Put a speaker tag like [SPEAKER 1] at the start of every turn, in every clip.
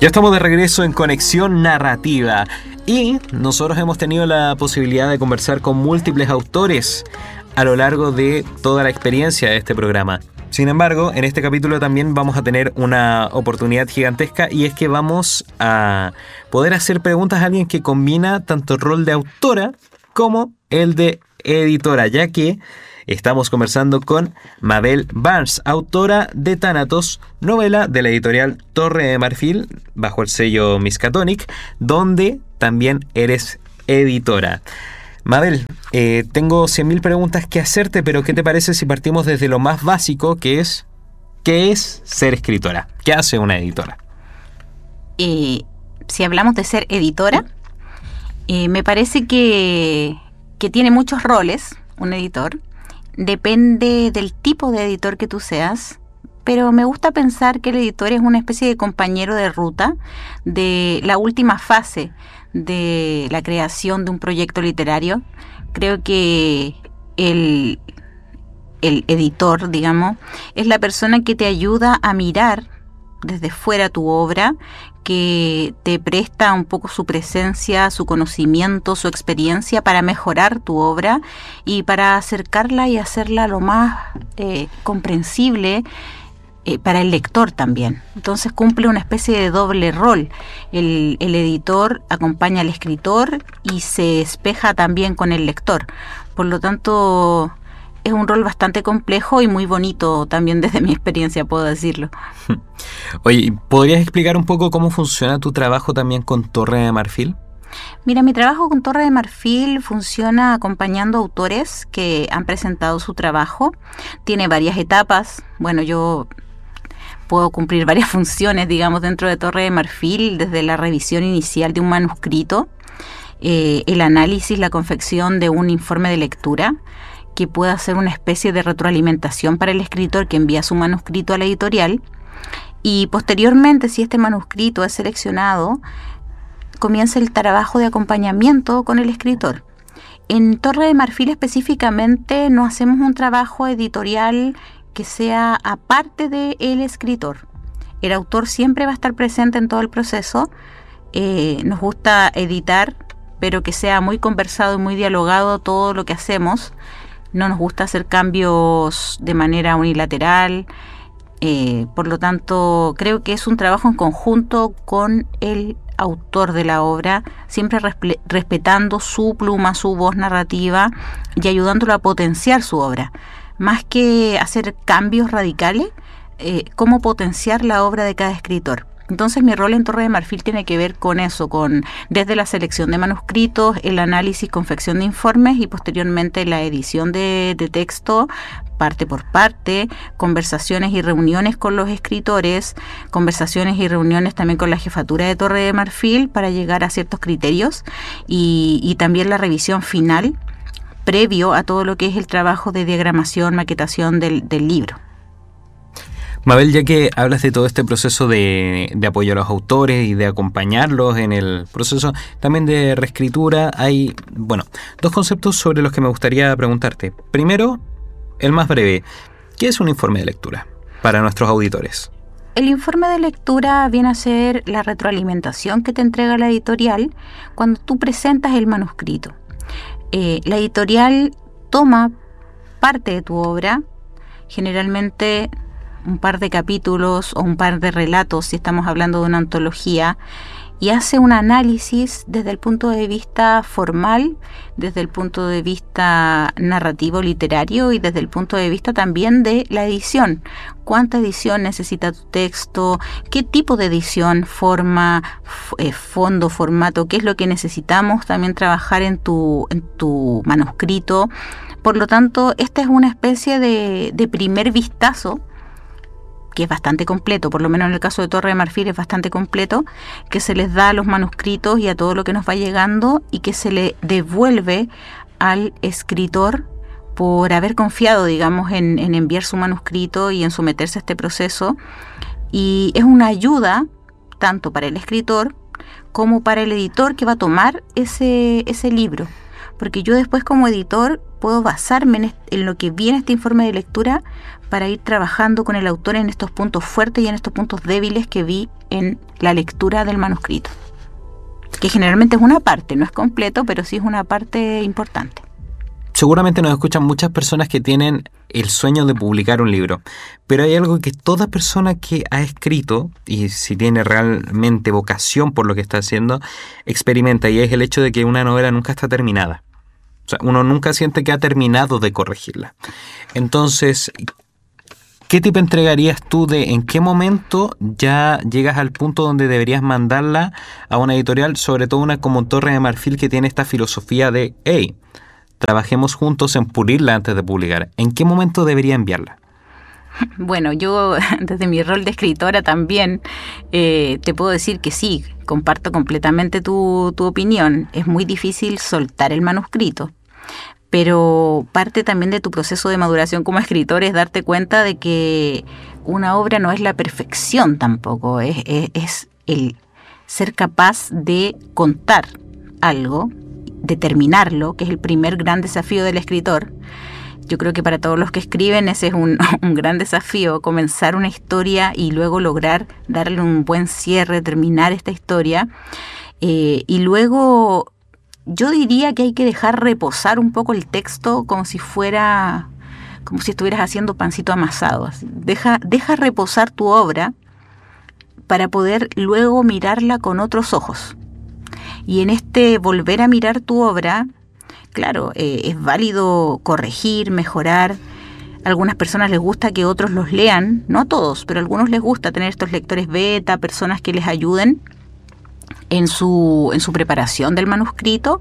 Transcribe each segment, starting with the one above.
[SPEAKER 1] Ya estamos de regreso en Conexión Narrativa y nosotros hemos tenido la posibilidad de conversar con múltiples autores a lo largo de toda la experiencia de este programa. Sin embargo, en este capítulo también vamos a tener una oportunidad gigantesca y es que vamos a poder hacer preguntas a alguien que combina tanto el rol de autora como el de editora, ya que estamos conversando con Mabel Barnes, autora de Thanatos, novela de la editorial Torre de Marfil, bajo el sello Miskatonic, donde también eres editora. Mabel, tengo 100.000 preguntas que hacerte, pero ¿qué te parece si partimos desde lo más básico, que es ¿qué es ser escritora? ¿Qué hace una editora?
[SPEAKER 2] Si hablamos de ser editora, me parece que tiene muchos roles un editor. Depende del tipo de editor que tú seas, pero me gusta pensar que el editor es una especie de compañero de ruta de la última fase de la creación de un proyecto literario. Creo que el editor, digamos, es la persona que te ayuda a mirar desde fuera tu obra, que te presta un poco su presencia, su conocimiento, su experiencia para mejorar tu obra y para acercarla y hacerla lo más comprensible para el lector también. Entonces cumple una especie de doble rol. El editor acompaña al escritor y se espeja también con el lector. Por lo tanto, es un rol bastante complejo y muy bonito también desde mi experiencia, puedo decirlo.
[SPEAKER 1] Oye, ¿podrías explicar un poco cómo funciona tu trabajo también con Torre de Marfil?
[SPEAKER 2] Mira, mi trabajo con Torre de Marfil funciona acompañando autores que han presentado su trabajo. Tiene varias etapas. Bueno, yo puedo cumplir varias funciones, digamos, dentro de Torre de Marfil, desde la revisión inicial de un manuscrito, el análisis, la confección de un informe de lectura, que pueda ser una especie de retroalimentación para el escritor que envía su manuscrito a la editorial, y posteriormente, si este manuscrito es seleccionado, comienza el trabajo de acompañamiento con el escritor. En Torre de Marfil específicamente no hacemos un trabajo editorial que sea aparte del escritor. El autor siempre va a estar presente en todo el proceso. Nos gusta editar, pero que sea muy conversado y muy dialogado todo lo que hacemos. No nos gusta hacer cambios de manera unilateral. Por lo tanto, creo que es un trabajo en conjunto con el autor de la obra, siempre respetando su pluma, su voz narrativa y ayudándolo a potenciar su obra. Más que hacer cambios radicales, cómo potenciar la obra de cada escritor. Entonces mi rol en Torre de Marfil tiene que ver con eso, desde la selección de manuscritos, el análisis, confección de informes y posteriormente la edición de texto, parte por parte, conversaciones y reuniones con los escritores, conversaciones y reuniones también con la jefatura de Torre de Marfil para llegar a ciertos criterios y también la revisión final previo a todo lo que es el trabajo de diagramación, maquetación del libro.
[SPEAKER 1] Mabel, ya que hablas de todo este proceso de apoyo a los autores y de acompañarlos en el proceso también de reescritura, hay, dos conceptos sobre los que me gustaría preguntarte. Primero, el más breve, ¿qué es un informe de lectura para nuestros auditores?
[SPEAKER 2] El informe de lectura viene a ser la retroalimentación que te entrega la editorial cuando tú presentas el manuscrito. La editorial toma parte de tu obra, generalmente un par de capítulos o un par de relatos, si estamos hablando de una antología, y hace un análisis desde el punto de vista formal, desde el punto de vista narrativo literario y desde el punto de vista también de la edición. ¿Cuánta edición necesita tu texto? ¿Qué tipo de edición, forma, fondo, formato? ¿Qué es lo que necesitamos también trabajar en tu manuscrito? Por lo tanto, esta es una especie de primer vistazo que es bastante completo, por lo menos en el caso de Torre de Marfil es bastante completo, que se les da a los manuscritos y a todo lo que nos va llegando y que se le devuelve al escritor por haber confiado, digamos, en enviar su manuscrito y en someterse a este proceso. Y es una ayuda tanto para el escritor como para el editor que va a tomar ese libro. porque yo después como editor puedo basarme en lo que viene este informe de lectura para ir trabajando con el autor en estos puntos fuertes y en estos puntos débiles que vi en la lectura del manuscrito, que generalmente es una parte, no es completo, pero sí es una parte importante.
[SPEAKER 1] Seguramente nos escuchan muchas personas que tienen el sueño de publicar un libro, pero hay algo que toda persona que ha escrito, y si tiene realmente vocación por lo que está haciendo, experimenta, y es el hecho de que una novela nunca está terminada. O sea, uno nunca siente que ha terminado de corregirla. Entonces, ¿qué tip entregarías tú de en qué momento ya llegas al punto donde deberías mandarla a una editorial, sobre todo una como Torre de Marfil, que tiene esta filosofía de, hey, trabajemos juntos en pulirla antes de publicar? ¿En qué momento debería enviarla?
[SPEAKER 2] Bueno, yo desde mi rol de escritora también te puedo decir que sí, comparto completamente tu opinión. Es muy difícil soltar el manuscrito, pero parte también de tu proceso de maduración como escritor es darte cuenta de que una obra no es la perfección tampoco, es el ser capaz de contar algo, determinarlo, que es el primer gran desafío del escritor. Yo creo que para todos los que escriben ese es un gran desafío, comenzar una historia y luego lograr darle un buen cierre, terminar esta historia. Y luego yo diría que hay que dejar reposar un poco el texto como si estuvieras haciendo pancito amasado. Así. Deja reposar tu obra para poder luego mirarla con otros ojos. Y en este volver a mirar tu obra, claro, es válido corregir, mejorar. A algunas personas les gusta que otros los lean, no a todos, pero a algunos les gusta tener estos lectores beta, personas que les ayuden en su preparación del manuscrito.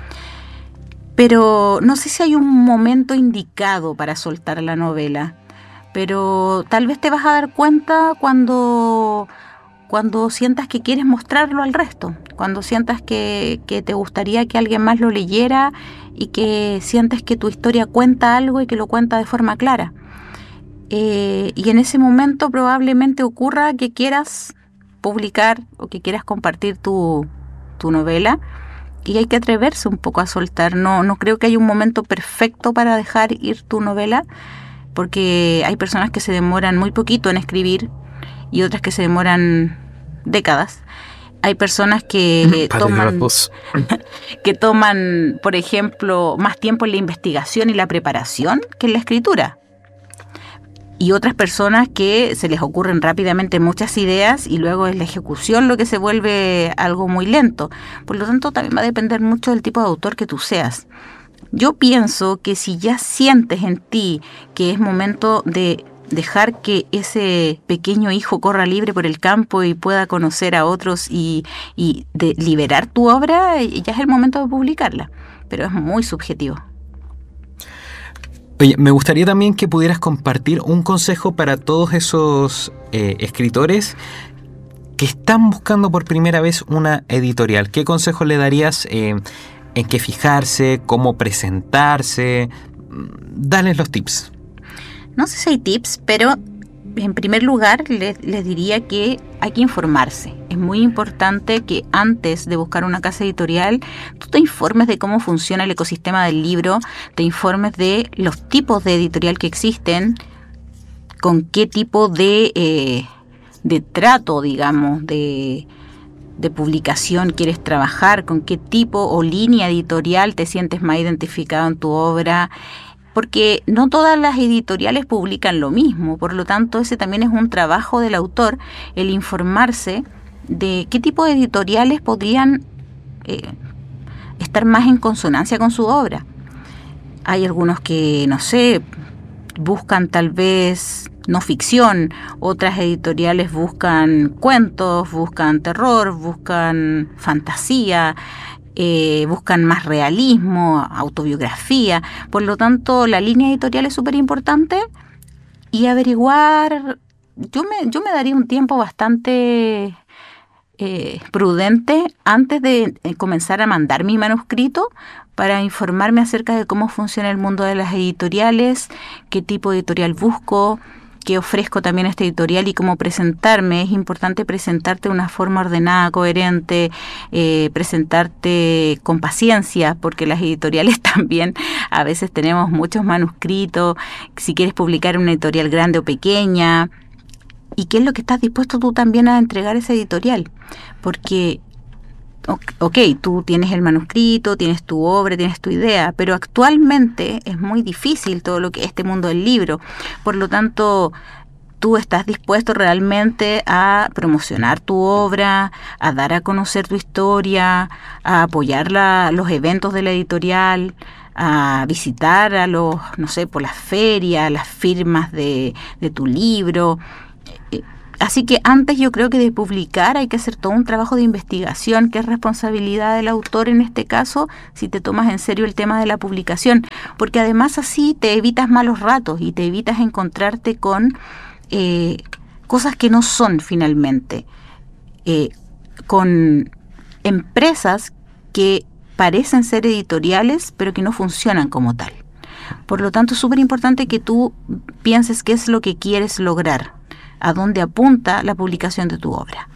[SPEAKER 2] Pero no sé si hay un momento indicado para soltar la novela, pero tal vez te vas a dar cuenta cuando sientas que quieres mostrarlo al resto, cuando sientas que te gustaría que alguien más lo leyera y que sientes que tu historia cuenta algo y que lo cuenta de forma clara. Y en ese momento probablemente ocurra que quieras publicar o que quieras compartir tu novela, y hay que atreverse un poco a soltar. No creo que haya un momento perfecto para dejar ir tu novela, porque hay personas que se demoran muy poquito en escribir y otras que se demoran décadas. Hay personas que toman, por ejemplo, más tiempo en la investigación y la preparación que en la escritura. Y otras personas que se les ocurren rápidamente muchas ideas y luego es la ejecución lo que se vuelve algo muy lento. Por lo tanto, también va a depender mucho del tipo de autor que tú seas. Yo pienso que si ya sientes en ti que es momento de dejar que ese pequeño hijo corra libre por el campo y pueda conocer a otros y de liberar tu obra, ya es el momento de publicarla, pero es muy subjetivo.
[SPEAKER 1] Oye, me gustaría también que pudieras compartir un consejo para todos esos escritores que están buscando por primera vez una editorial. ¿Qué consejo le darías en qué fijarse, cómo presentarse? Dales los tips.
[SPEAKER 2] No sé si hay tips, pero en primer lugar les diría que hay que informarse. Es muy importante que antes de buscar una casa editorial tú te informes de cómo funciona el ecosistema del libro, te informes de los tipos de editorial que existen, con qué tipo de trato, digamos, de publicación quieres trabajar, con qué tipo o línea editorial te sientes más identificado en tu obra. Porque no todas las editoriales publican lo mismo, por lo tanto ese también es un trabajo del autor, el informarse de qué tipo de editoriales podrían estar más en consonancia con su obra. Hay algunos que, no sé, buscan tal vez no ficción, otras editoriales buscan cuentos, buscan terror, buscan fantasía, buscan más realismo, autobiografía. Por lo tanto, la línea editorial es súper importante y averiguar. Yo me daría un tiempo bastante prudente antes de comenzar a mandar mi manuscrito para informarme acerca de cómo funciona el mundo de las editoriales, qué tipo de editorial busco, qué ofrezco también a esta editorial y cómo presentarme. Es importante presentarte de una forma ordenada, coherente, presentarte con paciencia, porque las editoriales también a veces tenemos muchos manuscritos, si quieres publicar en una editorial grande o pequeña, y qué es lo que estás dispuesto tú también a entregar a esa editorial, porque ok, tú tienes el manuscrito, tienes tu obra, tienes tu idea, pero actualmente es muy difícil todo lo que es este mundo del libro. Por lo tanto, tú estás dispuesto realmente a promocionar tu obra, a dar a conocer tu historia, a apoyar los eventos de la editorial, a visitar a los, no sé, por las ferias, las firmas de tu libro. Así que antes yo creo que de publicar hay que hacer todo un trabajo de investigación, que es responsabilidad del autor en este caso, si te tomas en serio el tema de la publicación, porque además así te evitas malos ratos y te evitas encontrarte con cosas que no son finalmente, con empresas que parecen ser editoriales pero que no funcionan como tal. Por lo tanto, es súper importante que tú pienses qué es lo que quieres lograr, a dónde apunta la publicación de tu obra.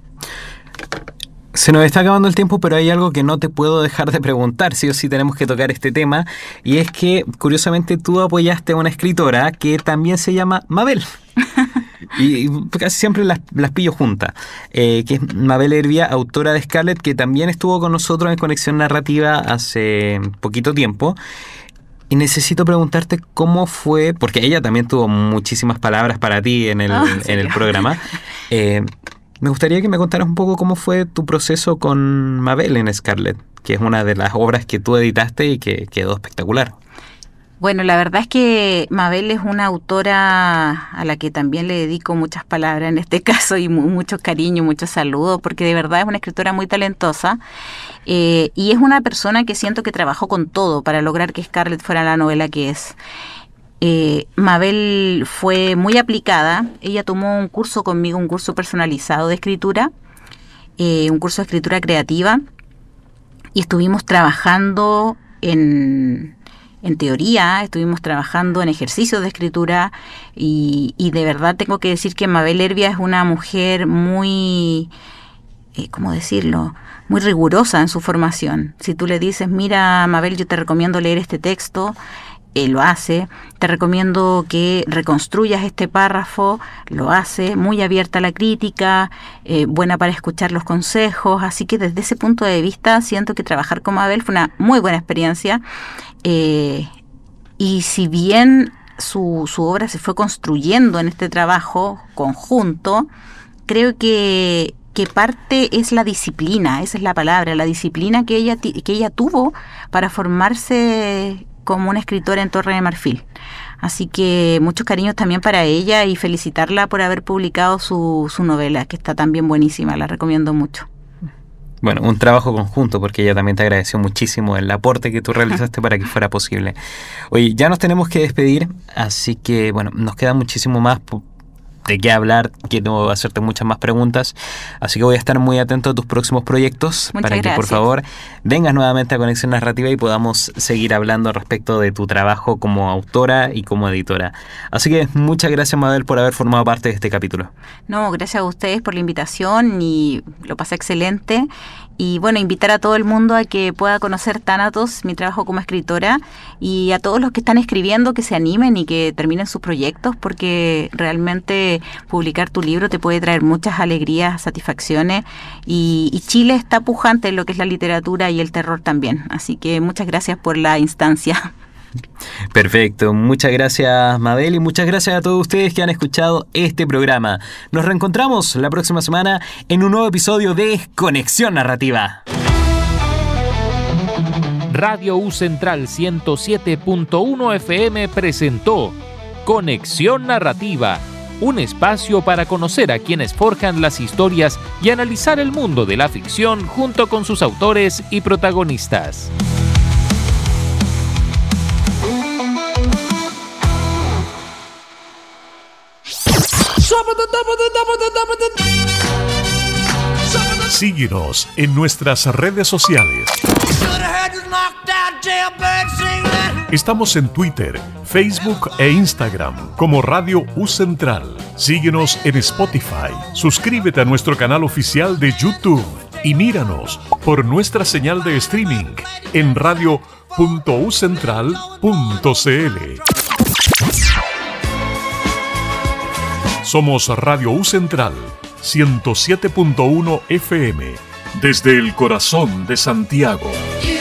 [SPEAKER 1] Se nos está acabando el tiempo, pero hay algo que no te puedo dejar de preguntar, sí o sí tenemos que tocar este tema, y es que, curiosamente, tú apoyaste a una escritora que también se llama Mabel. Y casi siempre las pillo juntas, que es Mabel Hervía, autora de Scarlet, que también estuvo con nosotros en Conexión Narrativa hace poquito tiempo. Y necesito preguntarte cómo fue, porque ella también tuvo muchísimas palabras para ti en el programa. Me gustaría que me contaras un poco cómo fue tu proceso con Mabel en Scarlet, que es una de las obras que tú editaste y que quedó espectacular.
[SPEAKER 2] Bueno, la verdad es que Mabel es una autora a la que también le dedico muchas palabras en este caso y mucho cariño, muchos saludos, porque de verdad es una escritora muy talentosa y es una persona que siento que trabajó con todo para lograr que Scarlet fuera la novela que es. Mabel fue muy aplicada, ella tomó un curso conmigo, un curso personalizado de escritura, un curso de escritura creativa, y estuvimos trabajando en teoría, estuvimos trabajando en ejercicios de escritura y de verdad tengo que decir que Mabel Hervía es una mujer muy, ¿cómo decirlo?, muy rigurosa en su formación. Si tú le dices, mira Mabel, yo te recomiendo leer este texto, lo hace. Te recomiendo que reconstruyas este párrafo, lo hace. Muy abierta a la crítica, buena para escuchar los consejos. Así que desde ese punto de vista siento que trabajar con Mabel fue una muy buena experiencia. Y si bien su obra se fue construyendo en este trabajo conjunto, creo que parte es la disciplina, esa es la palabra, la disciplina que ella tuvo para formarse como una escritora en Torre de Marfil. Así que muchos cariños también para ella y felicitarla por haber publicado su novela, que está también buenísima, la recomiendo mucho.
[SPEAKER 1] Bueno, un trabajo conjunto, porque ella también te agradeció muchísimo el aporte que tú realizaste para que fuera posible. Oye, ya nos tenemos que despedir, así que bueno, nos queda muchísimo más de qué hablar, quiero hacerte muchas más preguntas, así que voy a estar muy atento a tus próximos proyectos.
[SPEAKER 2] Muchas
[SPEAKER 1] para que
[SPEAKER 2] gracias.
[SPEAKER 1] Por favor vengas nuevamente a Conexión Narrativa y podamos seguir hablando respecto de tu trabajo como autora y como editora. Así que muchas gracias, Mabel, por haber formado parte de este capítulo.
[SPEAKER 2] No, gracias a ustedes por la invitación y lo pasé excelente. Y bueno, invitar a todo el mundo a que pueda conocer Thanatos, mi trabajo como escritora, y a todos los que están escribiendo que se animen y que terminen sus proyectos, porque realmente publicar tu libro te puede traer muchas alegrías, satisfacciones, y Chile está pujante en lo que es la literatura y el terror también. Así que muchas gracias por la instancia.
[SPEAKER 1] Perfecto, muchas gracias, Mabel, y muchas gracias a todos ustedes que han escuchado este programa. Nos reencontramos la próxima semana en un nuevo episodio de Conexión Narrativa.
[SPEAKER 3] Radio U Central 107.1 FM presentó Conexión Narrativa, un espacio para conocer a quienes forjan las historias y analizar el mundo de la ficción junto con sus autores y protagonistas.
[SPEAKER 4] Síguenos en nuestras redes sociales. Estamos en Twitter, Facebook e Instagram como Radio U Central. Síguenos en Spotify, suscríbete a nuestro canal oficial de YouTube y míranos por nuestra señal de streaming en radio.ucentral.cl. Somos Radio U Central 107.1 FM desde el corazón de Santiago.